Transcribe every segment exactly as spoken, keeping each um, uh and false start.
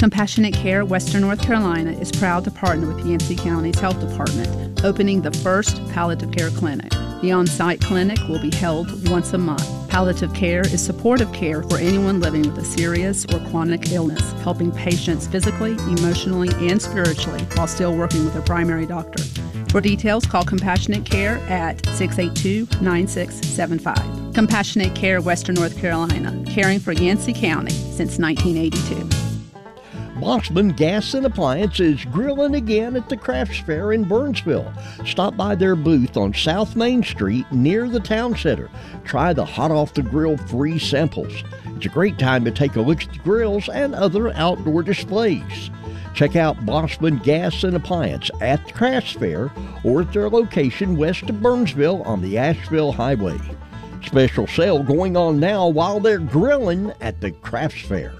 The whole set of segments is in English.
Compassionate Care Western North Carolina is proud to partner with Yancey County's Health Department, opening the first palliative care clinic. The on-site clinic will be held once a month. Palliative care is supportive care for anyone living with a serious or chronic illness, helping patients physically, emotionally, and spiritually while still working with their primary doctor. For details, call Compassionate Care at six eight two, nine six seven five. Compassionate Care Western North Carolina, caring for Yancey County since nineteen eighty-two. Bossman Gas and Appliance is grilling again at the Crafts Fair in Burnsville. Stop by their booth on South Main Street near the Town Center. Try the hot off the grill free samples. It's a great time to take a look at the grills and other outdoor displays. Check out Bossman Gas and Appliance at the Crafts Fair or at their location west of Burnsville on the Asheville Highway. Special sale going on now while they're grilling at the Crafts Fair.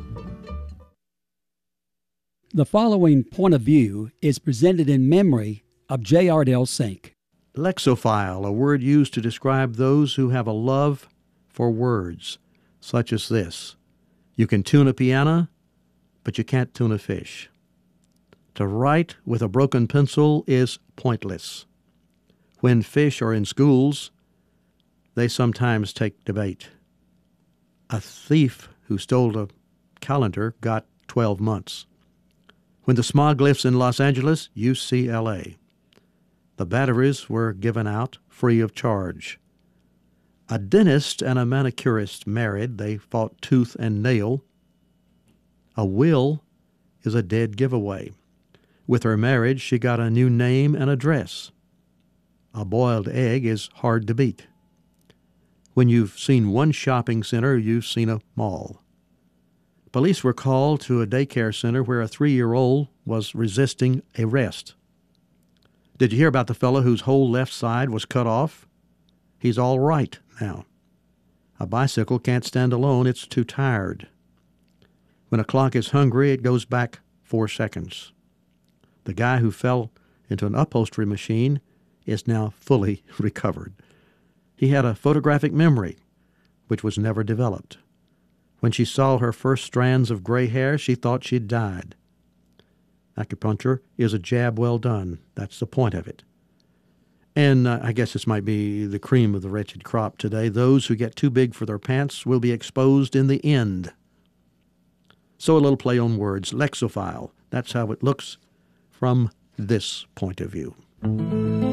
The following point of view is presented in memory of J. Ardell Sink. Lexophile, a word used to describe those who have a love for words, such as this. You can tune a piano, but you can't tune a fish. To write with a broken pencil is pointless. When fish are in schools, they sometimes take debate. A thief who stole a calendar got twelve months. When the smog lifts in Los Angeles, U C L A. The batteries were given out free of charge. A dentist and a manicurist married. They fought tooth and nail. A will is a dead giveaway. With her marriage, she got a new name and address. A boiled egg is hard to beat. When you've seen one shopping center, you've seen a mall. Police were called to a daycare center where a three-year-old was resisting arrest. Did you hear about the fellow whose whole left side was cut off? He's all right now. A bicycle can't stand alone, it's too tired. When a clock is hungry, it goes back four seconds. The guy who fell into an upholstery machine is now fully recovered. He had a photographic memory, which was never developed. When she saw her first strands of gray hair, she thought she'd died. Acupuncture is a jab well done. That's the point of it. And uh, I guess this might be the cream of the wretched crop today. Those who get too big for their pants will be exposed in the end. So a little play on words. Lexophile. That's how it looks from this point of view.